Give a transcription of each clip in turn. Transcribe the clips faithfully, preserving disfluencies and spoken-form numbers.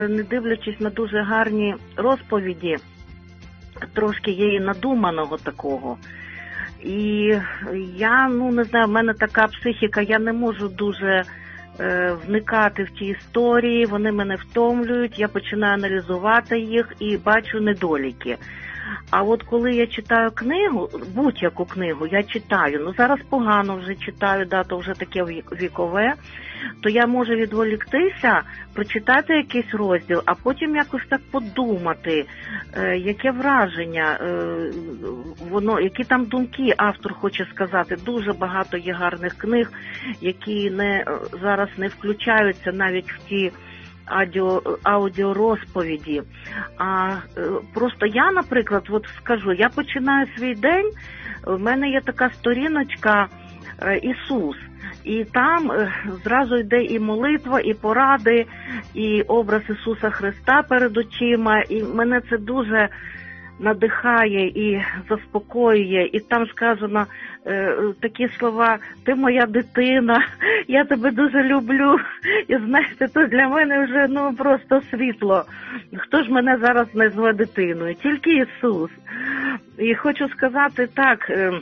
не дивлячись на дуже гарні розповіді, трошки є і надуманого такого. І я, ну не знаю, в мене така психіка, я не можу дуже е, вникати в ті історії, вони мене втомлюють, я починаю аналізувати їх і бачу недоліки. А от коли я читаю книгу, будь-яку книгу я читаю, ну зараз погано вже читаю, да, то вже таке вікове, то я можу відволіктися, прочитати якийсь розділ, а потім якось так подумати, е, яке враження, е, воно, які там думки автор хоче сказати. Дуже багато є гарних книг, які не, зараз не включаються навіть в ті Аудіо, аудіорозповіді. А е, просто я, наприклад, от скажу, я починаю свій день, в мене є така сторіночка е, Ісус, і там е, зразу йде і молитва, і поради, і образ Ісуса Христа перед очима, і мене це дуже надихає і заспокоює, і там сказано е, такі слова: ти моя дитина, я тебе дуже люблю. І знаєте, то для мене вже ну просто світло. Хто ж мене зараз назве дитиною? Тільки Ісус. І хочу сказати так, е,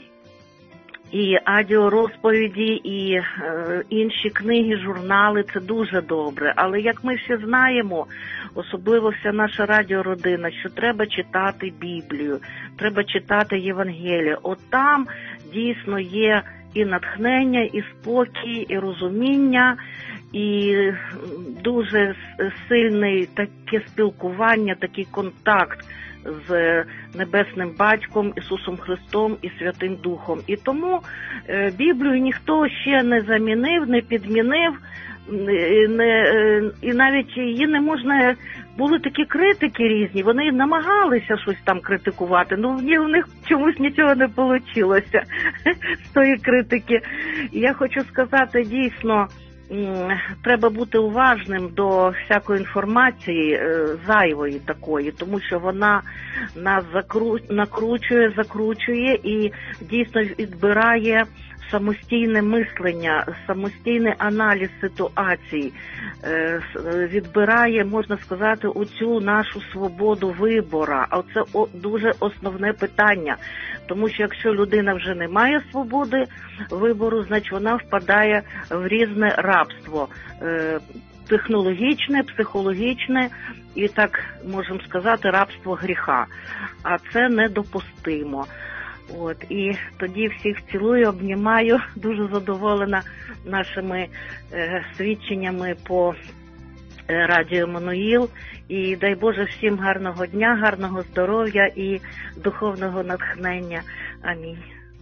і аудіорозповіді, і е, інші книги, журнали – це дуже добре. Але як ми всі знаємо, особливо вся наша радіородина, що треба читати Біблію, треба читати Євангеліє. От там дійсно є і натхнення, і спокій, і розуміння, і дуже сильне таке спілкування, такий контакт з Небесним Батьком, Ісусом Христом і Святим Духом. І тому е, Біблію ніхто ще не замінив, не підмінив, не, е, і навіть її не можна, були такі критики різні, вони намагалися щось там критикувати, але в них чомусь нічого не вийшло з тої критики. І я хочу сказати, дійсно, треба бути уважним до всякої інформації е, зайвої такої, тому що вона нас закру... накручує, закручує і дійсно відбирає самостійне мислення, самостійний аналіз ситуацій, е, відбирає, можна сказати, оцю нашу свободу вибору. А це о, дуже основне питання. Тому що якщо людина вже не має свободи вибору, значить вона впадає в різне рабство. Е, технологічне, психологічне і, так можемо сказати, рабство гріха. А це недопустимо. От, і тоді всіх цілую, обнімаю, дуже задоволена нашими е, свідченнями по е, радіо Еммануїл. І дай Боже всім гарного дня, гарного здоров'я і духовного натхнення. Амінь.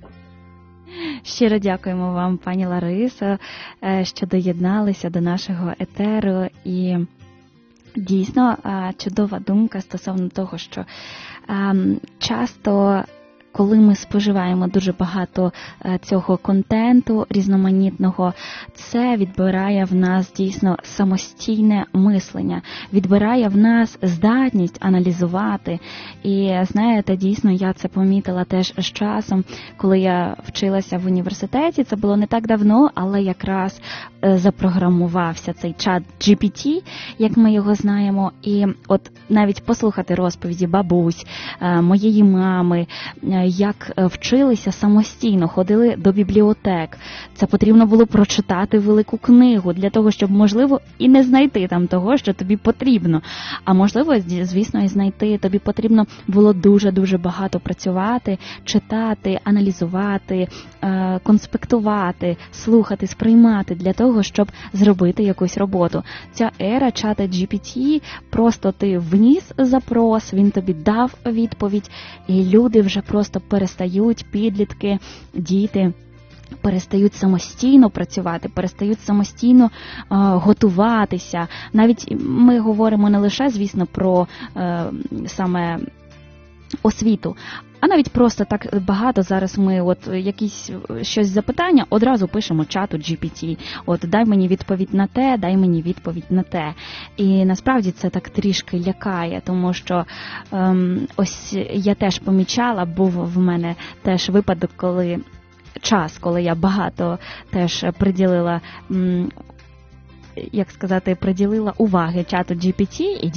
Щиро дякуємо вам, пані Ларисо, що доєдналися до нашого етеру. І дійсно чудова думка стосовно того, що часто, коли ми споживаємо дуже багато цього контенту різноманітного, це відбирає в нас дійсно самостійне мислення, відбирає в нас здатність аналізувати. І знаєте, дійсно я це помітила теж з часом, коли я вчилася в університеті, це було не так давно, але якраз запрограмувався цей чат джі пі ті, як ми його знаємо, і от навіть послухати розповіді бабусь, моєї мами, як вчилися самостійно, ходили до бібліотек. Це потрібно було прочитати велику книгу для того, щоб, можливо, і не знайти там того, що тобі потрібно. А можливо, звісно, і знайти. Тобі потрібно було дуже-дуже багато працювати, читати, аналізувати, конспектувати, слухати, сприймати для того, щоб зробити якусь роботу. Ця ера чата джі пі ті, просто ти вніс запрос, він тобі дав відповідь, і люди вже просто перестають, підлітки, діти, перестають самостійно працювати, перестають самостійно е, готуватися. Навіть ми говоримо не лише, звісно, про е, саме освіту, а навіть просто так багато зараз ми от якісь щось запитання одразу пишемо чату джі пі ті. От дай мені відповідь на те, дай мені відповідь на те. І насправді це так трішки лякає, тому що ем, ось я теж помічала, був в мене теж випадок, коли час, коли я багато теж приділила м, як сказати, приділила уваги чату джі пі ті, і